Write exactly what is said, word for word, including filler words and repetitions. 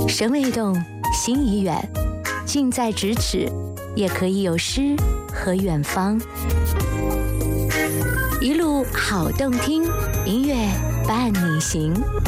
身未动，心已远，近在咫尺，也可以有诗和远方。一路好动听，音乐伴你行。